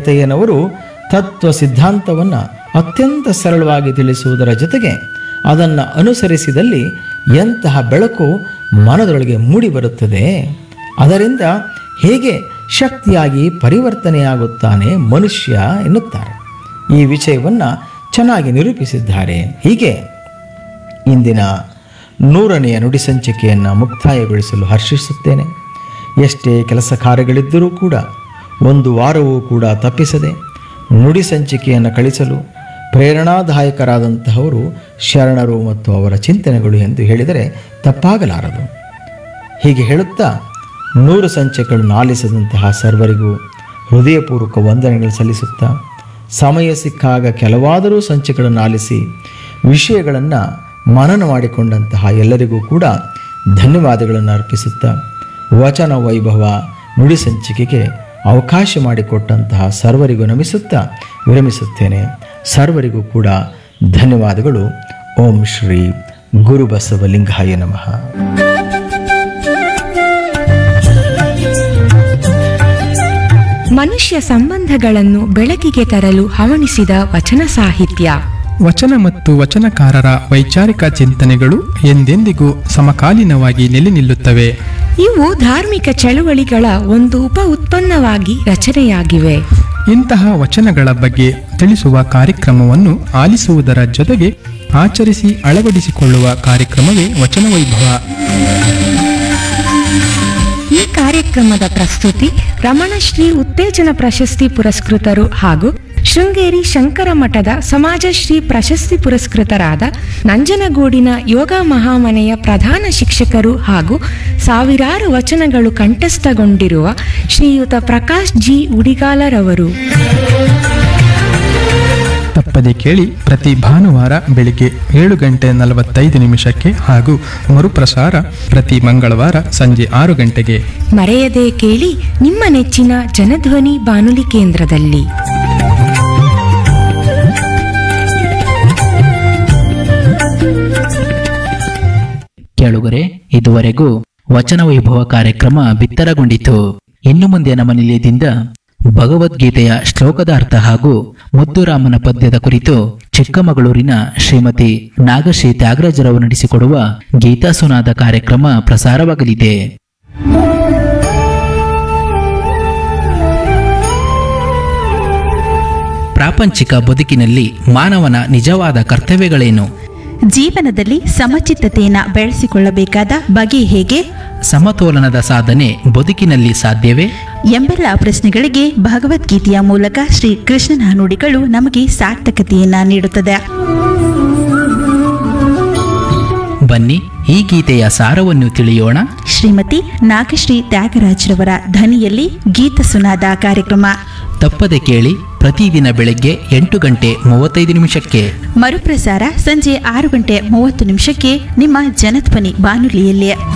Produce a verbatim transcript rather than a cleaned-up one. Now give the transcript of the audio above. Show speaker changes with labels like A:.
A: ಶ್ರೀಗೀತೆಯನವರು ತತ್ವ ಸಿದ್ಧಾಂತವನ್ನು ಅತ್ಯಂತ ಸರಳವಾಗಿ ತಿಳಿಸುವುದರ ಜೊತೆಗೆ ಅದನ್ನು ಅನುಸರಿಸಿದಲ್ಲಿ ಎಂತಹ ಬೆಳಕು ಮನದೊಳಗೆ ಮೂಡಿಬರುತ್ತದೆ, ಅದರಿಂದ ಹೇಗೆ ಶಕ್ತಿಯಾಗಿ ಪರಿವರ್ತನೆಯಾಗುತ್ತಾನೆ ಮನುಷ್ಯ ಎನ್ನುತ್ತಾರೆ. ಈ ವಿಷಯವನ್ನು ಚೆನ್ನಾಗಿ ನಿರೂಪಿಸಿದ್ದಾರೆ. ಹೀಗೆ ಇಂದಿನ ನೂರನೆಯ ನುಡಿ ಸಂಚಿಕೆಯನ್ನು ಮುಕ್ತಾಯಗೊಳಿಸಲು ಹರ್ಷಿಸುತ್ತೇನೆ. ಎಷ್ಟೇ ಕೆಲಸ ಕಾರ್ಯಗಳಿದ್ದರೂ ಕೂಡ ಒಂದು ವಾರವೂ ಕೂಡ ತಪ್ಪಿಸದೆ ನುಡಿ ಸಂಚಿಕೆಯನ್ನು ಕಳಿಸಲು ಪ್ರೇರಣಾದಾಯಕರಾದಂತಹವರು ಶರಣರು ಮತ್ತು ಅವರ ಚಿಂತನೆಗಳು ಎಂದು ಹೇಳಿದರೆ ತಪ್ಪಾಗಲಾರದು. ಹೀಗೆ ಹೇಳುತ್ತಾ ನೂರು ಸಂಚಿಕೆಗಳನ್ನು ಆಲಿಸಿದಂತಹ ಸರ್ವರಿಗೂ ಹೃದಯಪೂರ್ವಕ ವಂದನೆಗಳು ಸಲ್ಲಿಸುತ್ತಾ, ಸಮಯ ಸಿಕ್ಕಾಗ ಕೆಲವಾದರೂ ಸಂಚಿಕೆಗಳನ್ನು ಆಲಿಸಿ ವಿಷಯಗಳನ್ನು ಮನನ ಮಾಡಿಕೊಂಡಂತಹ ಎಲ್ಲರಿಗೂ ಕೂಡ ಧನ್ಯವಾದಗಳನ್ನು ಅರ್ಪಿಸುತ್ತಾ, ವಚನ ವೈಭವ ನುಡಿ ಸಂಚಿಕೆಗೆ ಅವಕಾಶ ಮಾಡಿಕೊಟ್ಟಂತಹ ಸರ್ವರಿಗೂ ನಮಿಸುತ್ತಾ ವಿರಮಿಸುತ್ತೇನೆ. ಸರ್ವರಿಗೂ ಕೂಡ ಧನ್ಯವಾದಗಳು. ಓಂ ಶ್ರೀ ಗುರುಬಸವಲಿಂಗಾಯ ನಮಃ.
B: ಮನುಷ್ಯ ಸಂಬಂಧಗಳನ್ನು ಬೆಳಕಿಗೆ ತರಲು ಹವಣಿಸಿದ ವಚನ ಸಾಹಿತ್ಯ.
C: ವಚನ ಮತ್ತು ವಚನಕಾರರ ವೈಚಾರಿಕ ಚಿಂತನೆಗಳು ಎಂದೆಂದಿಗೂ ಸಮಕಾಲೀನವಾಗಿ ನೆಲೆ ನಿಲ್ಲುತ್ತವೆ.
B: ಇವು ಧಾರ್ಮಿಕ ಚಳುವಳಿಗಳ ಒಂದು ಉಪ ಉತ್ಪನ್ನವಾಗಿ ರಚನೆಯಾಗಿವೆ.
C: ಇಂತಹ ವಚನಗಳ ಬಗ್ಗೆ ತಿಳಿಸುವ ಕಾರ್ಯಕ್ರಮವನ್ನು ಆಲಿಸುವುದರ ಜೊತೆಗೆ ಆಚರಿಸಿ ಅಳವಡಿಸಿಕೊಳ್ಳುವ ಕಾರ್ಯಕ್ರಮವೇ ವಚನ ವೈಭವ.
B: ಈ ಕಾರ್ಯಕ್ರಮದ ಪ್ರಸ್ತುತಿ ರಮಣಶ್ರೀ ಉತ್ತೇಜನ ಪ್ರಶಸ್ತಿ ಪುರಸ್ಕೃತರು ಹಾಗೂ ಶೃಂಗೇರಿ ಶಂಕರ ಮಠದ ಸಮಾಜಶ್ರೀ ಪ್ರಶಸ್ತಿ ಪುರಸ್ಕೃತರಾದ ನಂಜನಗೂಡಿನ ಯೋಗ ಮಹಾಮನೆಯ ಪ್ರಧಾನ ಶಿಕ್ಷಕರು ಹಾಗೂ ಸಾವಿರಾರು ವಚನಗಳು ಕಂಠಸ್ಥಗೊಂಡಿರುವ ಶ್ರೀಯುತ ಪ್ರಕಾಶ್ ಜಿ ಉಡಿಗಾಲರವರು.
C: ತಪ್ಪದೆ ಕೇಳಿ, ಪ್ರತಿ ಭಾನುವಾರ ಬೆಳಿಗ್ಗೆ ಏಳು ಗಂಟೆ ನಲವತ್ತೈದು ನಿಮಿಷಕ್ಕೆ ಹಾಗೂ ಮರುಪ್ರಸಾರ ಪ್ರತಿ ಮಂಗಳವಾರ ಸಂಜೆ ಆರು ಗಂಟೆಗೆ.
B: ಮರೆಯದೆ ಕೇಳಿ ನಿಮ್ಮ ನೆಚ್ಚಿನ ಜನಧ್ವನಿ ಬಾನುಲಿ ಕೇಂದ್ರದಲ್ಲಿ.
D: ಕೇಳುಗರೆ, ಇದುವರೆಗೂ ವಚನ ವೈಭವ ಕಾರ್ಯಕ್ರಮ ಬಿತ್ತರಗೊಂಡಿತು. ಇನ್ನು ಮುಂದೆ ನಮ್ಮ ನಿಲಯದಿಂದ ಭಗವದ್ಗೀತೆಯ ಶ್ಲೋಕದ ಅರ್ಥ ಹಾಗೂ ಮುದ್ದುರಾಮನ ಪದ್ಯದ ಕುರಿತು ಚಿಕ್ಕಮಗಳೂರಿನ ಶ್ರೀಮತಿ ನಾಗಶ್ರೀ ತ್ಯಾಗರಾಜರವರು ನಡೆಸಿಕೊಡುವ ಗೀತಾ ಸುನಾದ ಕಾರ್ಯಕ್ರಮ ಪ್ರಸಾರವಾಗಲಿದೆ. ಪ್ರಾಪಂಚಿಕ ಬದುಕಿನಲ್ಲಿ ಮಾನವನ ನಿಜವಾದ ಕರ್ತವ್ಯಗಳೇನು?
E: ಜೀವನದಲ್ಲಿ ಸಮಚಿತ್ತತೆಯನ್ನು ಬೆಳೆಸಿಕೊಳ್ಳಬೇಕಾದ ಬಗೆ ಹೇಗೆ?
D: ಸಮತೋಲನದ ಸಾಧನೆ ಬದುಕಿನಲ್ಲಿ ಸಾಧ್ಯವೇ?
E: ಎಂಬೆಲ್ಲ ಪ್ರಶ್ನೆಗಳಿಗೆ ಭಗವದ್ಗೀತೆಯ ಮೂಲಕ ಶ್ರೀ ಕೃಷ್ಣನ ನುಡಿಗಳು ನಮಗೆ ಸಾರ್ಥಕತೆಯನ್ನ ನೀಡುತ್ತದೆ.
D: ಬನ್ನಿ, ಈ ಗೀತೆಯ ಸಾರವನ್ನು ತಿಳಿಯೋಣ.
E: ಶ್ರೀಮತಿ ನಾಗಶ್ರೀ ತ್ಯಾಗರಾಜ್ರವರ ಧ್ವನಿಯಲ್ಲಿ ಗೀತ ಸುನಾದ ಕಾರ್ಯಕ್ರಮ
D: ತಪ್ಪದೆ ಕೇಳಿ. ಪ್ರತಿದಿನ ಬೆಳಗ್ಗೆ ಎಂಟು ಗಂಟೆ ಮೂವತ್ತೈದು ನಿಮಿಷಕ್ಕೆ,
E: ಮರುಪ್ರಸಾರ ಸಂಜೆ ಆರು ಗಂಟೆ ಮೂವತ್ತು ನಿಮಿಷಕ್ಕೆ ನಿಮ್ಮ ಜನಧ್ವನಿ ಬಾನುಲಿಯಲ್ಲಿ.